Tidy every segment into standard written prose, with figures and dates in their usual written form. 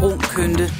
brun kønte.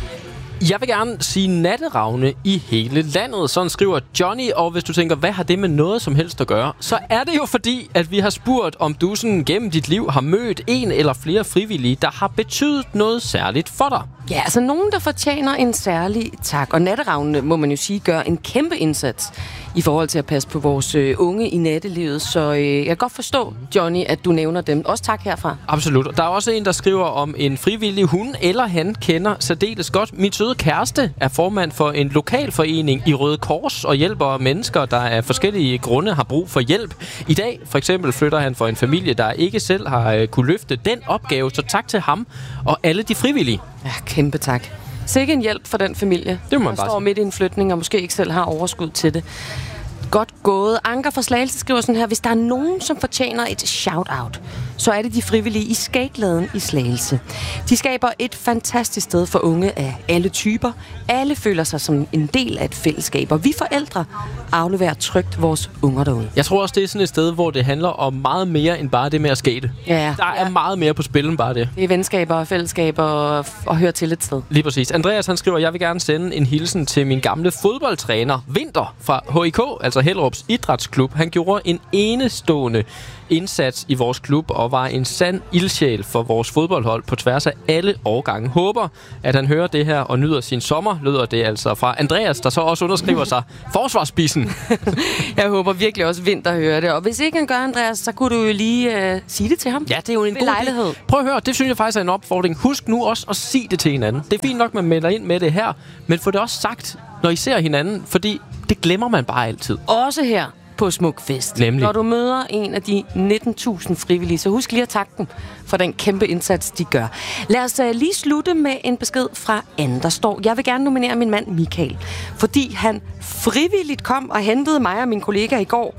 Jeg vil gerne sige natteravne i hele landet, sådan skriver Johnny. Og hvis du tænker, hvad har det med noget som helst at gøre, så er det jo fordi, at vi har spurgt, om du sådan gennem dit liv har mødt en eller flere frivillige, der har betydet noget særligt for dig. Ja, altså nogen, der fortjener en særlig tak. Og natteravnene, må man jo sige, gør en kæmpe indsats i forhold til at passe på vores unge i nattelivet. Så jeg kan godt forstå, Johnny, at du nævner dem. Også tak herfra. Absolut. Der er også en, der skriver om en frivillig, hun eller han kender særdeles godt. Min søde kæreste er formand for en lokalforening i Røde Kors og hjælper mennesker, der af forskellige grunde har brug for hjælp. I dag for eksempel flytter han for en familie, der ikke selv har kunne løfte den opgave. Så tak til ham og alle de frivillige. Ja, kæmpe tak. Sikke en hjælp for den familie, det må man der står midt i en flytning og måske ikke selv har overskud til det. Godt gået. Anker fra Slagelse skriver sådan her: hvis der er nogen, som fortjener et shout-out, så er det de frivillige i Skageladen i Slagelse. De skaber et fantastisk sted for unge af alle typer. Alle føler sig som en del af et fællesskab, og vi forældre afleverer trygt vores unger derude. Jeg tror også, det er sådan et sted, hvor det handler om meget mere end bare det med at skate. Ja, der er meget mere på spil end bare det. Det er venskaber og fællesskaber og høre til et sted. Lige præcis. Andreas han skriver: jeg vil gerne sende en hilsen til min gamle fodboldtræner, Vinter, fra HIK, altså Hellerups Idrætsklub. Han gjorde en enestående indsats i vores klub og var en sand ildsjæl for vores fodboldhold på tværs af alle årgange. Håber, at han hører det her og nyder sin sommer, lyder det altså fra Andreas, der så også underskriver sig forsvarsspidsen. Jeg håber virkelig også, Vinter hører det. Og hvis ikke han gør, Andreas, så kunne du jo lige sige det til ham. Ja, det er jo en god lejlighed. Prøv at høre, det synes jeg faktisk er en opfordring. Husk nu også at sige det til hinanden. Det er fint nok, man melder ind med det her, men få det også sagt, når I ser hinanden, fordi det glemmer man bare altid. Også her på Smukfest. Nemlig. Når du møder en af de 19.000 frivillige, så husk lige at takke dem for den kæmpe indsats, de gør. Lad os lige slutte med en besked fra Anne, der står: jeg vil gerne nominere min mand Michael, fordi han frivilligt kom og hentede mig og min kollega i går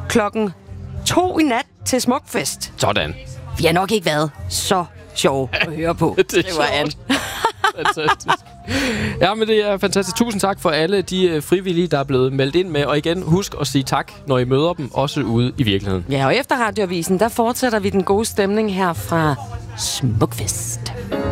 2:00 i nat til Smukfest. Sådan. Vi har nok ikke været så sjov at høre på. Det var Anne. Fantastisk. Ja, men det er fantastisk. Tusind tak for alle de frivillige, der er blevet meldt ind med. Og igen, husk at sige tak, når I møder dem, også ude i virkeligheden. Ja, og efter Radioavisen, der fortsætter vi den gode stemning her fra Smukfest.